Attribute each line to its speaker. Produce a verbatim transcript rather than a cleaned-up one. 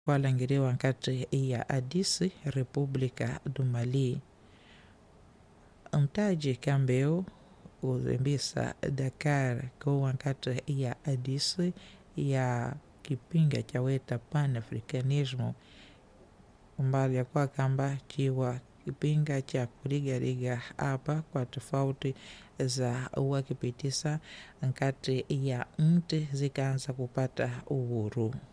Speaker 1: walangiriwa nkati ya Addis, República do Mali. Mtaji kambeu uzembisa Dakar kuwa nkati ya Addis ya kipinga chaweta Pan-Africanismo umbali ya kwa kamba chiwa kipinga cha kurigariga hapa kwa tofauti za wakipitisa nkati ya nti zikaanza kupata uhuru.